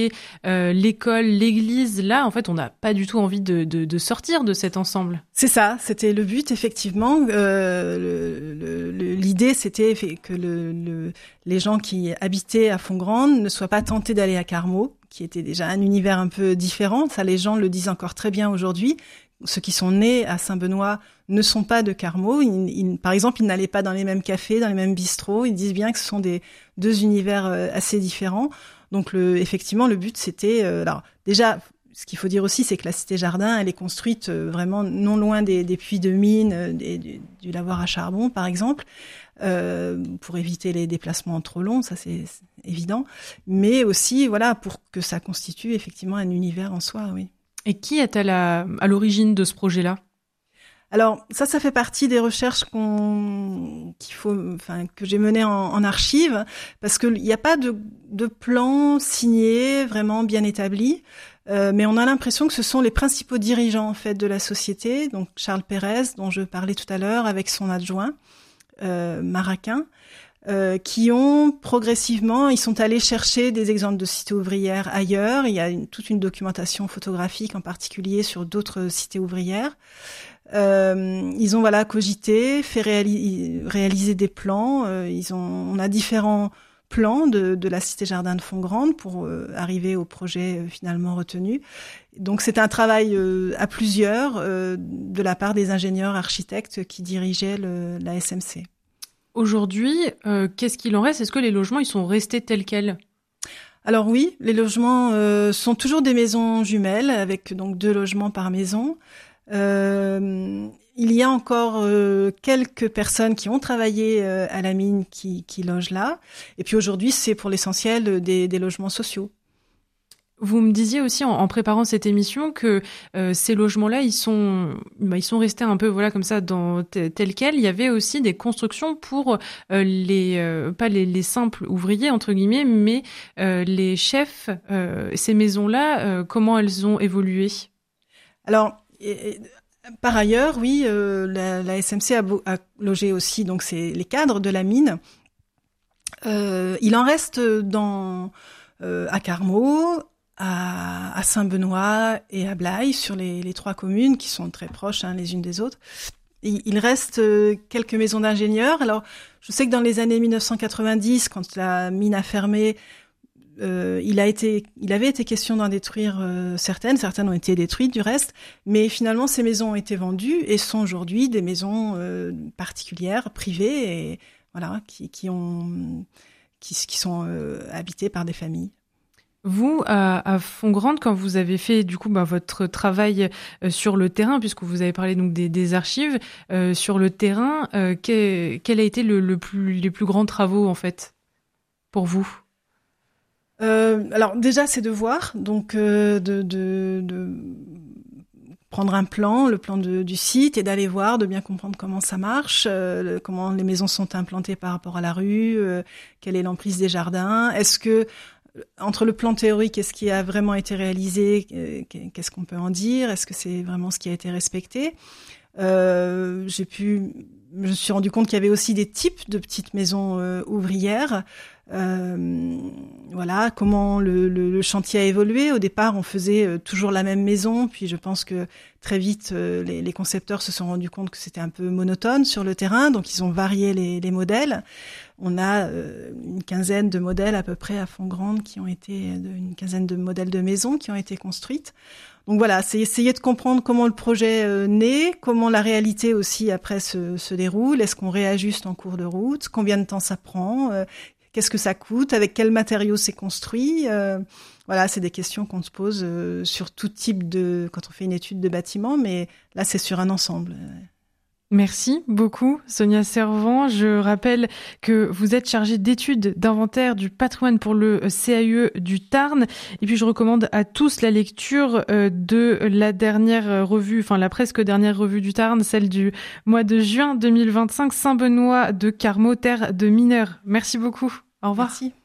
l'école, l'église. Là, en fait, on n'a pas du tout envie de sortir de cet ensemble. C'est ça, c'était le but, effectivement. L'idée, c'était que les gens qui habitaient à Font-Grande ne soient pas tentés d'aller à Carmaux, qui était déjà un univers un peu différent. Ça, les gens le disent encore très bien aujourd'hui. Ceux qui sont nés à Saint-Benoît ne sont pas de Carmaux. Par exemple, ils n'allaient pas dans les mêmes cafés, dans les mêmes bistrots. Ils disent bien que ce sont deux univers assez différents. Donc, effectivement, le but, c'était... alors, déjà, ce qu'il faut dire aussi, c'est que la Cité Jardin, elle est construite vraiment non loin des puits de mine, du lavoir à charbon, par exemple, pour éviter les déplacements trop longs, ça c'est évident. Mais aussi, voilà, pour que ça constitue effectivement un univers en soi, oui. Et qui est à l'origine de ce projet-là ? Alors ça fait partie des recherches que j'ai menées en archives, parce que il n'y a pas de plan signé vraiment bien établi, mais on a l'impression que ce sont les principaux dirigeants en fait de la société, donc Charles Pérez dont je parlais tout à l'heure avec son adjoint Maraquin, qui ont progressivement, ils sont allés chercher des exemples de cités ouvrières ailleurs. Il y a toute une documentation photographique en particulier sur d'autres cités ouvrières. Ils ont cogité, fait réaliser des plans. On a différents plans de la Cité Jardin de Font-Grande pour arriver au projet finalement retenu. Donc c'est un travail à plusieurs de la part des ingénieurs architectes qui dirigeaient la SMC. Aujourd'hui, qu'est-ce qu'il en reste ? Est-ce que les logements ils sont restés tels quels ? Alors oui, les logements sont toujours des maisons jumelles avec donc 2 logements par maison. Il y a encore quelques personnes qui ont travaillé à la mine qui logent là. Et puis aujourd'hui, c'est pour l'essentiel des logements sociaux. Vous me disiez aussi en préparant cette émission que ces logements-là, ils sont restés un peu comme ça tels quels. Il y avait aussi des constructions pour pas les simples ouvriers entre guillemets, mais les chefs. Ces maisons-là, comment elles ont évolué ? Alors, par ailleurs, oui, la SMC a logé aussi donc c'est les cadres de la mine. Il en reste à Carmaux, à Saint-Benoît et à Blaye, sur les 3 communes qui sont très proches les unes des autres. Il reste quelques maisons d'ingénieurs. Alors, je sais que dans les années 1990, quand la mine a fermé, il avait été question d'en détruire certaines ont été détruites du reste, mais finalement ces maisons ont été vendues et sont aujourd'hui des maisons particulières, privées, et voilà, qui sont habitées par des familles. Vous, à Font-Grande, quand vous avez fait du coup votre travail sur le terrain, puisque vous avez parlé donc des archives, sur le terrain, quel a été les plus grands travaux en fait pour vous ? Alors déjà, c'est de voir, donc de prendre le plan du site et d'aller voir, de bien comprendre comment ça marche, comment les maisons sont implantées par rapport à la rue, quelle est l'emprise des jardins, est-ce que entre le plan théorique et ce qui a vraiment été réalisé, qu'est-ce qu'on peut en dire, est-ce que c'est vraiment ce qui a été respecté ? Je me suis rendu compte qu'il y avait aussi des types de petites maisons ouvrières. Voilà, comment le chantier a évolué. Au départ, on faisait toujours la même maison, puis je pense que très vite, les concepteurs se sont rendus compte que c'était un peu monotone sur le terrain, donc ils ont varié les modèles. On a une quinzaine de modèles à peu près à Font-Grande une quinzaine de modèles de maisons qui ont été construites. Donc voilà, c'est essayer de comprendre comment le projet naît, comment la réalité aussi après se déroule, est-ce qu'on réajuste en cours de route, combien de temps ça prend, qu'est-ce que ça coûte, avec quels matériaux c'est construit. Voilà, c'est des questions qu'on se pose sur tout type quand on fait une étude de bâtiment, mais là c'est sur un ensemble. Merci beaucoup, Sonia Servan. Je rappelle que vous êtes chargée d'études d'inventaire du patrimoine pour le CAUE du Tarn. Et puis, je recommande à tous la lecture de la dernière revue, la presque dernière revue du Tarn, celle du mois de juin 2025, Saint-Benoît de Carmaux, terre de mineurs. Merci beaucoup. Au revoir. Merci.